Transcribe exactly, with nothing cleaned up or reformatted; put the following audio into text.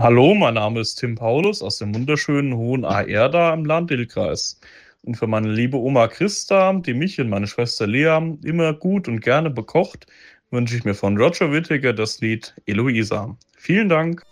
Hallo, mein Name ist Tim Paulus aus dem wunderschönen Hohen Ahr da im Lahn-Dill-Kreis. Und für meine liebe Oma Christa, die mich und meine Schwester Lea immer gut und gerne bekocht, wünsche ich mir von Roger Whittaker das Lied Eloisa. Vielen Dank.